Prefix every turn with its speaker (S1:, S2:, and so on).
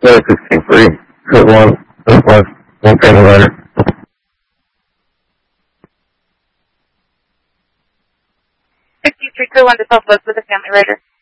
S1: Yeah, 63. Hit one panel letter.
S2: 63 clear 1 to Southwest with a family rider.